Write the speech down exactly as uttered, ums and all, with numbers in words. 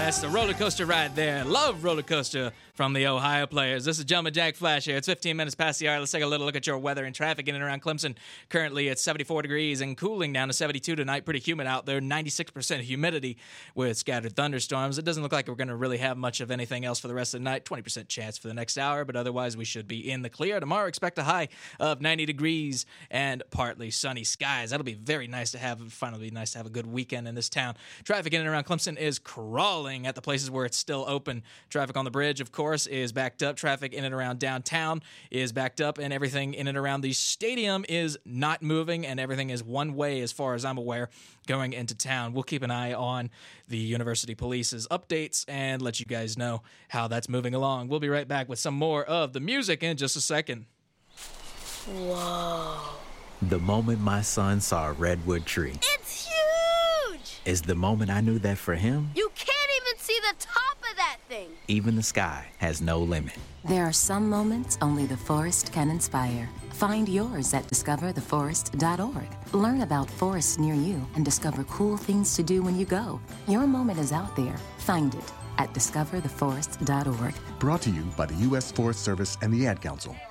That's the roller coaster ride there. Love roller coaster from the Ohio Players. This is Gentleman Jack Flash here. It's fifteen minutes past the hour. Let's take a little look at your weather and traffic in and around Clemson. Currently it's seventy-four degrees and cooling down to seventy-two tonight. Pretty humid out there. ninety-six percent humidity with scattered thunderstorms. It doesn't look like we're going to really have much of anything else for the rest of the night. twenty percent chance for the next hour, but otherwise we should be in the clear. Tomorrow expect a high of ninety degrees and partly sunny skies. That'll be very nice to have. Finally be nice to have a good weekend in this town. Traffic in and around Clemson is crawling at the places where it's still open. Traffic on the bridge, of course, is backed up. Traffic in and around downtown is backed up, and everything in and around the stadium is not moving, and everything is one way as far as I'm aware going into town. We'll keep an eye on the University Police's updates and let you guys know how that's moving along. We'll be right back with some more of the music in just a second. Whoa. The moment my son saw a redwood tree. It's huge! Is the moment I knew that for him, You can't even see the top of that thing. even the sky has no limit. There are some moments only the forest can inspire. Find yours at discover the forest dot org. Learn about forests near you and discover cool things to do when you go. Your moment is out there. Find it at discover the forest dot org. Brought to you by the U S Forest Service and the Ad Council.